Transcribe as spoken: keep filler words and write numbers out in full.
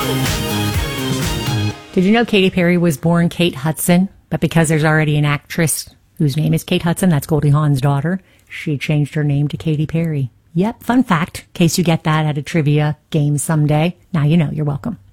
Did you know Katy Perry was born Kate Hudson? But because there's already an actress whose name is Kate Hudson, that's Goldie Hawn's daughter, she changed her name to Katy Perry. Yep, fun fact, in case you get that at a trivia game someday. Now you know, you're welcome.